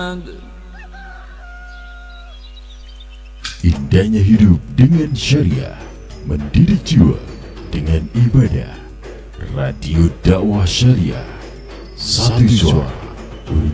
Indahnya hidup dengan syariah, mendidik jiwa dengan ibadah. Radio Dakwah Syariah, satu suara